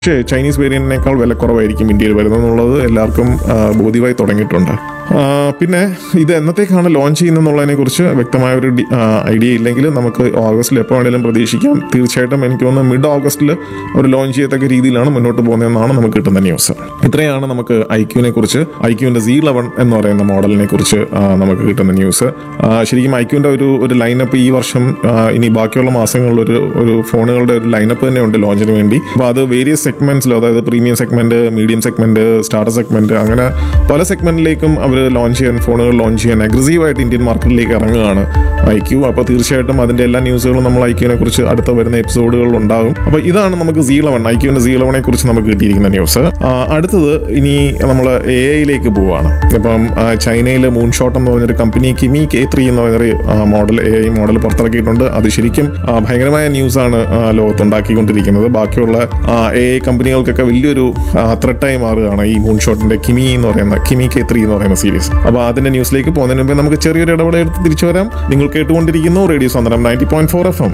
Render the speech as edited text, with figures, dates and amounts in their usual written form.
പക്ഷേ ചൈനീസ് വേരിയന്റിനേക്കാൾ വില കുറവായിരിക്കും ഇന്ത്യയിൽ വരുന്നതെന്നുള്ളത് എല്ലാവർക്കും ബോധ്യമായി തുടങ്ങിയിട്ടുണ്ട്. പിന്നെ ഇത് എന്നത്തേക്കാണ് ലോഞ്ച് ചെയ്യുന്നതെന്നുള്ളതിനെ കുറിച്ച് വ്യക്തമായ ഒരു ഐഡിയ ഇല്ലെങ്കിൽ നമുക്ക് ഓഗസ്റ്റിൽ എപ്പോൾ വേണമെങ്കിലും പ്രതീക്ഷിക്കാം. തീർച്ചയായിട്ടും എനിക്ക് തോന്നുന്നു മിഡ് ഓഗസ്റ്റിൽ അവർ ലോഞ്ച് ചെയ്യത്തക്ക രീതിയിലാണ് മുന്നോട്ട് പോകുന്നതെന്നാണ് നമുക്ക് കിട്ടുന്ന ന്യൂസ്. ഇത്രയാണ് നമുക്ക് ഐക്യുവിനെ കുറിച്ച്, ഐക്യുവിൻ്റെ Z11 എന്ന് പറയുന്ന മോഡലിനെ കുറിച്ച് നമുക്ക് കിട്ടുന്ന ന്യൂസ്. ശരിക്കും ഐക്യുവിൻ്റെ ഒരു ലൈനപ്പ് ഈ വർഷം ഇനി ബാക്കിയുള്ള മാസങ്ങളിൽ ഒരു ഫോണുകളുടെ ഒരു ലൈനപ്പ് തന്നെ ഉണ്ട് ലോഞ്ചിന് വേണ്ടി. അപ്പോൾ അത് വേരിയസ് സെഗ്മെന്റ്സിലും, അതായത് premium segment, medium segment, starter segment, അങ്ങനെ പല സെഗ്മെന്റിലേക്കും അവർ ഫോണുകൾ ലോഞ്ച് ചെയ്യാൻ അഗ്രസീവായിട്ട് ഇന്ത്യൻ മാർക്കറ്റിലേക്ക് ഇറങ്ങുകയാണ് ഐക്യു. അപ്പോൾ തീർച്ചയായിട്ടും അതിന്റെ എല്ലാ ന്യൂസുകളും നമ്മൾ ഐക്യുവിനെ കുറിച്ച് അടുത്ത വരുന്ന എപ്പിസോഡുകളിൽ ഉണ്ടാകും. അപ്പോൾ ഇതാണ് നമുക്ക് ഐക്യുവിന്റെ Z11 കുറിച്ച് നമുക്ക് കിട്ടിയിരിക്കുന്ന ന്യൂസ്. അടുത്തത് ഇനി നമ്മൾ AI പോവുകയാണ്. ഇപ്പം ചൈനയിൽ മൂൺഷോട്ട് എന്ന് പറഞ്ഞൊരു കമ്പനി കിമി K3 എന്ന് പറഞ്ഞൊരു മോഡൽ AI മോഡൽ പുറത്തിറക്കിയിട്ടുണ്ട്. അത് ശരിക്കും ഭയങ്കരമായ ന്യൂസാണ് ലോകത്തുണ്ടാക്കിക്കൊണ്ടിരിക്കുന്നത്. ബാക്കിയുള്ള AI കമ്പനികൾക്കൊക്കെ വലിയൊരു ത്രെട്ടായി മാറുകയാണ് ഈ മൂൺഷോട്ടിന്റെ കിമി K3 എന്ന് പറയുന്ന സീരീസ്. അപ്പോൾ അതിന്റെ ന്യൂസിലേക്ക് പോകുന്നതിന് മുമ്പ് നമുക്ക് ചെറിയൊരു ഇടവേള എടുത്ത് തിരിച്ചു വരാം. നിങ്ങൾ കേട്ടുകൊണ്ടിരിക്കുന്നു റേഡിയോ സാന്ത്വനം 90.4 FM.